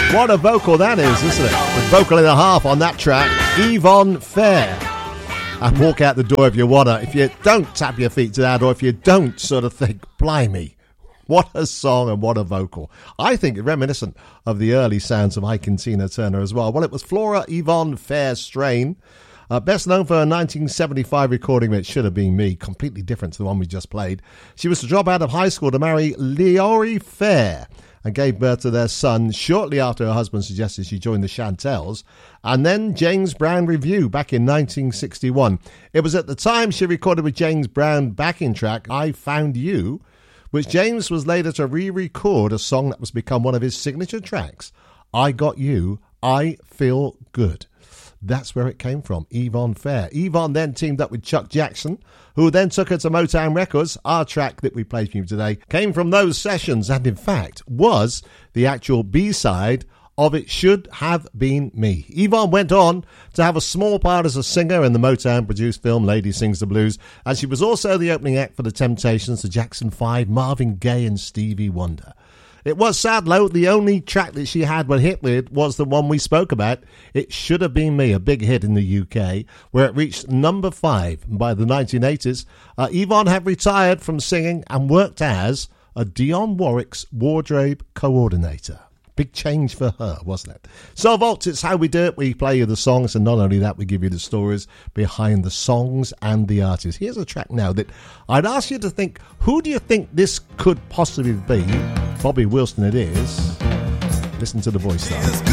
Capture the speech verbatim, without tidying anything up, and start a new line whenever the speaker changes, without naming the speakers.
What a vocal that is, isn't it? With vocal and a half on that track, Yvonne Fair. And walk out the door if you wanna. If you don't tap your feet to that, or if you don't sort of think, blimey, what a song and what a vocal. I think reminiscent of the early sounds of Ike and Tina Turner as well. Well, it was Flora Yvonne Fair Strain. Uh, best known for her nineteen seventy-five recording of It Should Have Been Me, completely different to the one we just played. She was to drop out of high school to marry Leori Fair and gave birth to their son shortly after her husband suggested she join the Chantels, and then James Brown Revue back in nineteen sixty-one. It was at the time she recorded with James Brown backing track I Found You, which James was later to re-record a song that was become one of his signature tracks, I Got You, I Feel Good. That's where it came from, Yvonne Fair. Yvonne then teamed up with Chuck Jackson, who then took her to Motown Records. Our track that we played for you today came from those sessions and, in fact, was the actual B-side of It Should Have Been Me. Yvonne went on to have a small part as a singer in the Motown-produced film Lady Sings the Blues, and she was also the opening act for the Temptations, the Jackson Five, Marvin Gaye and Stevie Wonder. It was sad, though, the only track that she had one hit with was the one we spoke about, It Should Have Been Me, a big hit in the U K, where it reached number five. By the nineteen eighties, uh, Yvonne had retired from singing and worked as a Dionne Warwick's wardrobe coordinator. Big change for her, wasn't it? So, Vault, it's how we do it. We play you the songs, and not only that, we give you the stories behind the songs and the artists. Here's a track now that I'd ask you to think, who do you think this could possibly be? Bobby Wilson it is. Listen to the voice now.